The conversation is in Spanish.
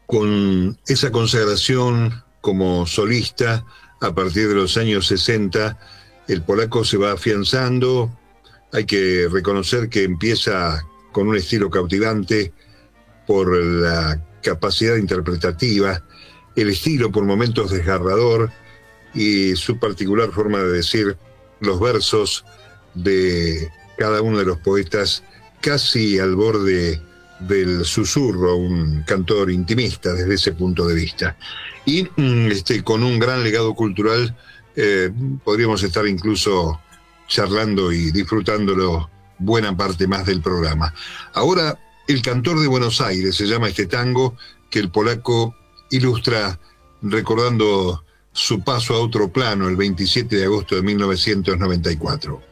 Con esa consagración como solista, a partir de los años 60, el polaco se va afianzando. Hay que reconocer que empieza con un estilo cautivante por la capacidad interpretativa, el estilo por momentos desgarrador y su particular forma de decir los versos de cada uno de los poetas, casi al borde del susurro, un cantor intimista desde ese punto de vista. Y con un gran legado cultural, podríamos estar incluso charlando y disfrutándolo buena parte más del programa. Ahora, El cantor de Buenos Aires se llama este tango que el polaco ilustra recordando su paso a otro plano el 27 de agosto de 1994.